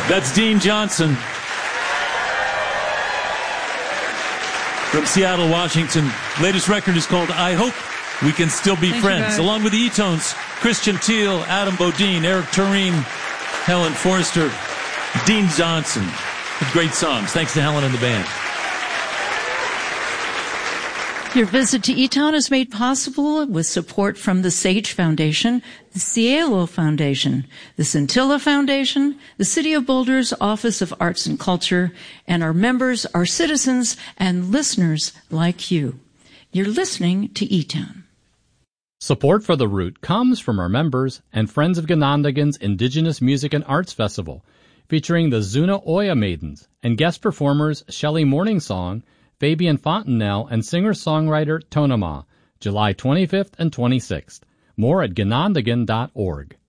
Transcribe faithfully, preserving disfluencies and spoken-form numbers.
That's Dean Johnson from Seattle, Washington. Latest record is called I Hope We Can Still Be Thank Friends. Along with the E-Tones, Christian Teal, Adam Bodine, Eric Tureen, Helen Forrester, Dean Johnson. With great songs. Thanks to Helen and the band. Your visit to E-Town is made possible with support from the SAGE Foundation, the Cielo Foundation, the Scintilla Foundation, the City of Boulder's Office of Arts and Culture, and our members, our citizens, and listeners like you. You're listening to E-Town. Support for The Root comes from our members and friends of Ganondagan's Indigenous Music and Arts Festival, featuring the Zuna Oya Maidens and guest performers Shelley Morningsong, Fabian Fontenelle, and singer-songwriter Tonema, July twenty-fifth and twenty-sixth. More at ganondagan dot org.